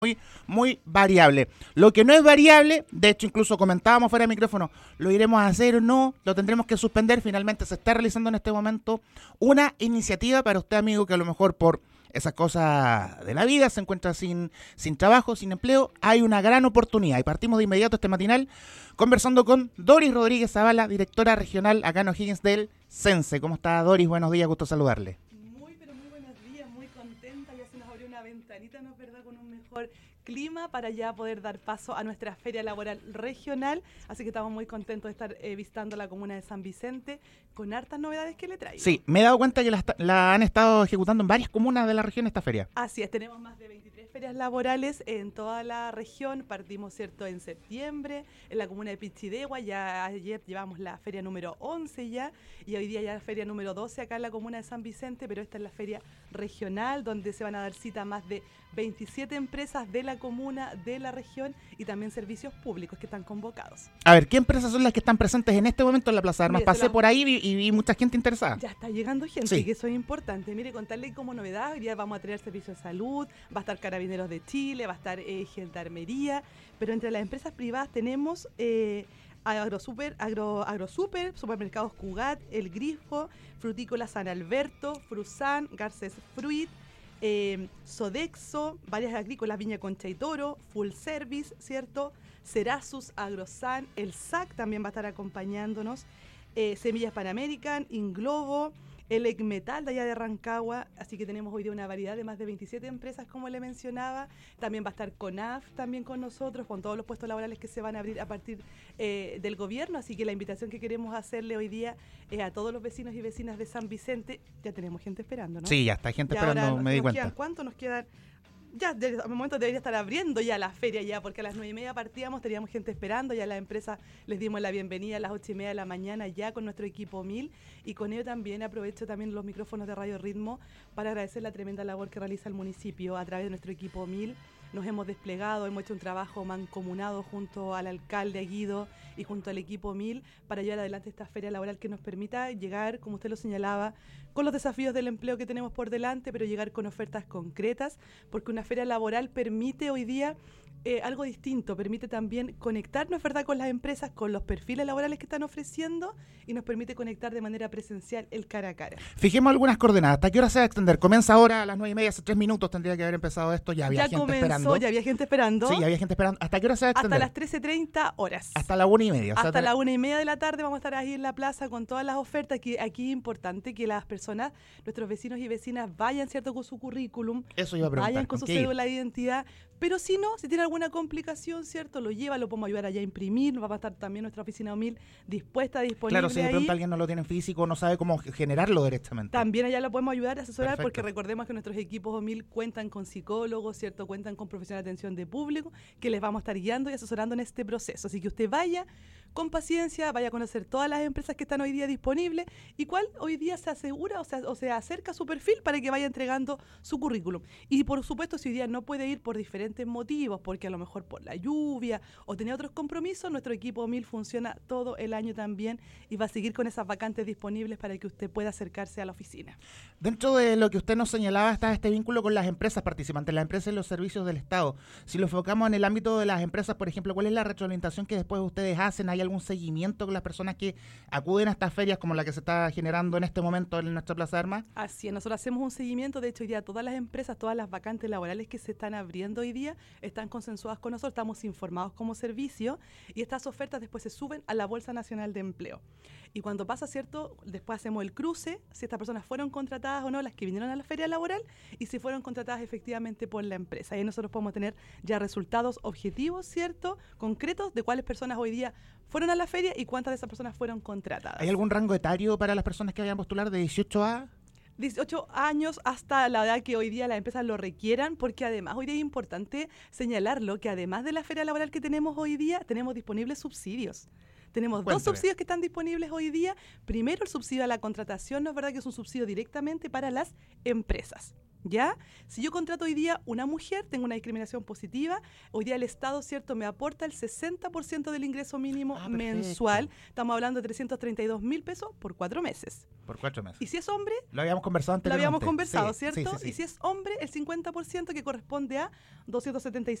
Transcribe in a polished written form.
muy variable. Lo que no es variable, de hecho incluso comentábamos fuera de micrófono, lo iremos a hacer o no, lo tendremos que suspender. Finalmente se está realizando en este momento una iniciativa para usted, amigo, que a lo mejor por esas cosas de la vida se encuentra sin trabajo, sin empleo. Hay una gran oportunidad y partimos de inmediato este matinal conversando con Doris Rodríguez Zavala, directora regional acá en O'Higgins del CENSE. ¿Cómo está, Doris? Buenos días, gusto saludarle. Pero muy buenos días, muy contenta, ya se nos abrió una ventanita, ¿no es verdad?, con un mejor clima para ya poder dar paso a nuestra feria laboral regional, así que estamos muy contentos de estar visitando la comuna de San Vicente con hartas novedades que le traigo. Sí, me he dado cuenta que la han estado ejecutando en varias comunas de la región esta feria. Así es, tenemos más de 23 ferias laborales en toda la región. Partimos, ¿cierto?, en septiembre, en la comuna de Pichidegua. Ya ayer llevamos la feria número 11 ya, y hoy día ya la feria número 12 acá en la comuna de San Vicente, pero esta es la feria regional, donde se van a dar cita a más de 27 empresas de la comuna, de la región, y también servicios públicos que están convocados. A ver, ¿qué empresas son las que están presentes en este momento en la Plaza de Armas? Mire, Pasé por ahí y vi mucha gente interesada. Ya está llegando gente, Sí. que eso es importante. Mire, contarle como novedad, hoy día vamos a tener servicios de salud, va a estar Carabineros de Chile, va a estar Gendarmería, pero entre las empresas privadas tenemos Agrosuper, Supermercados Cugat, El Grifo, Frutícola San Alberto, Frusan, Garces Fruit, Sodexo, varias agrícolas, Viña Concha y Toro, Full Service, ¿cierto? Cerasus, Agrosan, el SAC también va a estar acompañándonos, Semillas Panamerican, Inglobo, el Ecmetal de allá de Rancagua, así que tenemos hoy día una variedad de más de 27 empresas, como le mencionaba. También va a estar CONAF también con nosotros, con todos los puestos laborales que se van a abrir a partir del gobierno, así que la invitación que queremos hacerle hoy día a todos los vecinos y vecinas de San Vicente. Ya tenemos gente esperando, ¿no? Sí, ya está gente esperando, ahora me di cuenta. ¿Cuánto nos quedan? Ya, al momento debería estar abriendo ya la feria ya, porque a las 9:30 partíamos, teníamos gente esperando, ya la empresa les dimos la bienvenida a las 8:30 de la mañana ya con nuestro equipo 1000, y con ello también aprovecho también los micrófonos de Radio Ritmo para agradecer la tremenda labor que realiza el municipio a través de nuestro equipo 1000. Nos hemos desplegado, hemos hecho un trabajo mancomunado junto al alcalde Guido y junto al equipo 1000 para llevar adelante esta feria laboral que nos permita llegar, como usted lo señalaba, con los desafíos del empleo que tenemos por delante, pero llegar con ofertas concretas, porque una feria laboral permite hoy día algo distinto, permite también conectarnos, ¿verdad?, con las empresas, con los perfiles laborales que están ofreciendo, y nos permite conectar de manera presencial el cara a cara. Fijemos algunas coordenadas. ¿Hasta qué hora se va a extender? Comienza ahora a las 9:30, hace 3 minutos tendría que haber empezado esto, ya había gente esperando. Ya había gente esperando. Sí, había gente esperando. ¿Hasta qué hora se va a extender? Hasta las 13:30 horas. Hasta la 1:30. Hasta la 1:30 de la tarde vamos a estar ahí en la plaza con todas las ofertas. Aquí es importante que las personas, nuestros vecinos y vecinas, vayan, ¿cierto?, con su currículum. Eso iba a preguntar. Vayan con su cédula de identidad. Pero si no, si tiene alguna complicación, ¿cierto?, lo lleva, lo podemos ayudar allá a imprimir. Va a estar también nuestra oficina 1000 dispuesta, disponible. Claro, si de pronto alguien no lo tiene en físico, no sabe cómo generarlo directamente. También allá lo podemos ayudar a asesorar. Perfecto. Porque recordemos que nuestros equipos 1000 cuentan con psicólogos, ¿cierto?, cuentan con profesionales de atención de público que les vamos a estar guiando y asesorando en este proceso. Así que usted vaya con paciencia, vaya a conocer todas las empresas que están hoy día disponibles y cuál hoy día se asegura o se acerca a su perfil para que vaya entregando su currículum. Y por supuesto, si hoy día no puede ir por diferentes motivos, porque a lo mejor por la lluvia o tenía otros compromisos, nuestro equipo 1000 funciona todo el año también y va a seguir con esas vacantes disponibles para que usted pueda acercarse a la oficina. Dentro de lo que usted nos señalaba está este vínculo con las empresas participantes, las empresas y los servicios del Estado. Si lo enfocamos en el ámbito de las empresas, por ejemplo, ¿cuál es la retroalimentación que después ustedes hacen? ¿Hay algún seguimiento con las personas que acuden a estas ferias como la que se está generando en este momento en nuestra Plaza de Armas? Así es, nosotros hacemos un seguimiento. De hecho, hoy día todas las empresas, todas las vacantes laborales que se están abriendo hoy día están consensuadas con nosotros, estamos informados como servicio, y estas ofertas después se suben a la Bolsa Nacional de Empleo. Y cuando pasa, ¿cierto?, después hacemos el cruce, si estas personas fueron contratadas o no, las que vinieron a la feria laboral, y si fueron contratadas efectivamente por la empresa. Y nosotros podemos tener ya resultados objetivos, ¿cierto?, concretos de cuáles personas hoy día fueron a la feria y cuántas de esas personas fueron contratadas. ¿Hay algún rango etario para las personas que vayan a postular de 18 a...? 18 años hasta la edad que hoy día las empresas lo requieran, porque además hoy día es importante señalarlo, que además de la feria laboral que tenemos hoy día, tenemos disponibles subsidios. Tenemos Cuénteme. dos subsidios que están disponibles hoy día. Primero, el subsidio a la contratación, no es verdad que es un subsidio directamente para las empresas. ¿Ya? Si yo contrato hoy día una mujer, tengo una discriminación positiva, hoy día el Estado, ¿cierto?, me aporta el 60% del ingreso mínimo mensual. Estamos hablando de 332.000 pesos por 4 meses. Por 4 meses. Y si es hombre, Lo habíamos conversado lo anteriormente. habíamos conversado, Sí, ¿cierto? sí, sí, sí. Y si es hombre, el 50% que corresponde a